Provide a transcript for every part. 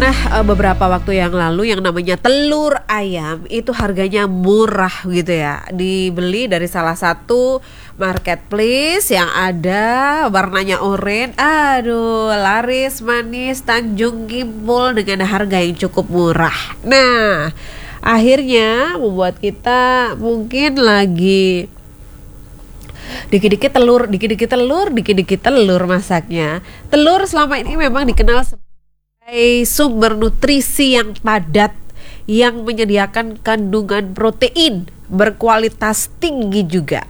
beberapa waktu yang lalu yang namanya telur ayam itu harganya murah gitu ya. Dibeli dari salah satu marketplace yang ada warnanya oranye. Aduh, laris manis Tanjung Kimpul dengan harga yang cukup murah. Nah, akhirnya membuat kita mungkin lagi dikit-dikit telur masaknya. Telur selama ini memang dikenal sumber nutrisi yang padat yang menyediakan kandungan protein berkualitas tinggi juga.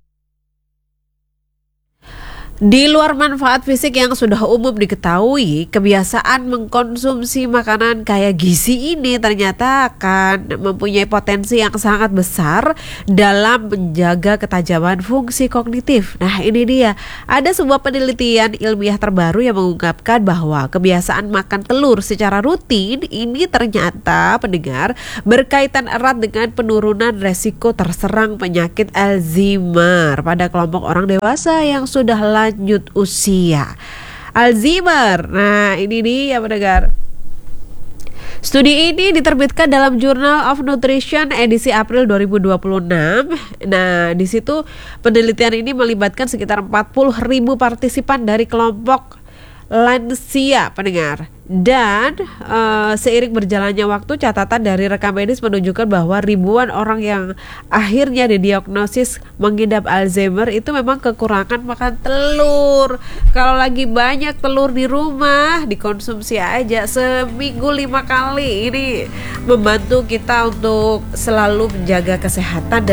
Di luar manfaat fisik yang sudah umum diketahui, kebiasaan mengkonsumsi makanan kaya gizi ini ternyata akan mempunyai potensi yang sangat besar dalam menjaga ketajaman fungsi kognitif. Nah, ini dia. Ada sebuah penelitian ilmiah terbaru yang mengungkapkan bahwa kebiasaan makan telur secara rutin ini ternyata pendengar berkaitan erat dengan penurunan resiko terserang penyakit Alzheimer pada kelompok orang dewasa yang sudah lanjut usia. Alzheimer. Nah, ini dia pendengar. Studi ini diterbitkan dalam Journal of Nutrition edisi April 2026. Nah, di situ penelitian ini melibatkan sekitar 40.000 partisipan dari kelompok lansia pendengar. Dan seiring berjalannya waktu, catatan dari rekam medis menunjukkan bahwa ribuan orang yang akhirnya didiagnosis mengidap Alzheimer itu memang kekurangan makan telur. Kalau lagi banyak telur di rumah, dikonsumsi aja seminggu 5 kali. Ini membantu kita untuk selalu menjaga kesehatan dan